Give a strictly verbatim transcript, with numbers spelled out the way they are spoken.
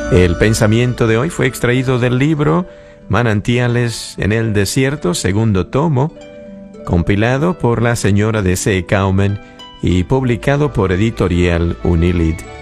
El pensamiento de hoy fue extraído del libro Manantiales en el Desierto, segundo tomo, compilado por la señora D C Kaumen y publicado por Editorial Unilid.